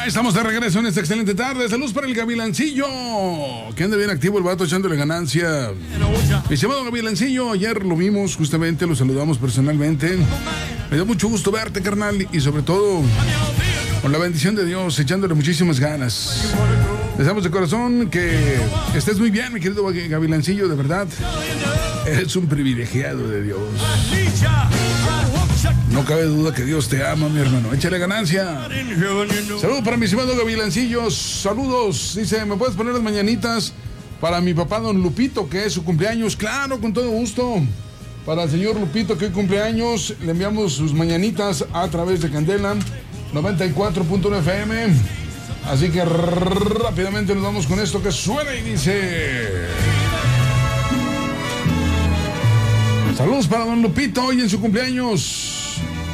Ya estamos de regreso en esta excelente tarde. Saludos para el Gavilancillo, que anda bien activo el vato echándole ganancia. Mi estimado Gavilancillo, ayer lo vimos justamente, lo saludamos personalmente. Me dio mucho gusto verte, carnal, y sobre todo con la bendición de Dios, echándole muchísimas ganas. Deseamos de corazón que estés muy bien, mi querido Gavilancillo, de verdad. Eres un privilegiado de Dios. No cabe duda que Dios te ama, mi hermano. Échale ganancia. Saludos para mi estimado Gavilancillo. Saludos. Dice, ¿me puedes poner las mañanitas para mi papá don Lupito, que es su cumpleaños? Claro, con todo gusto. Para el señor Lupito, que hoy cumpleaños, le enviamos sus mañanitas a través de Candela 94.1 FM. Así que rápidamente nos vamos con esto que suena y dice... Saludos para don Lupito hoy en su cumpleaños.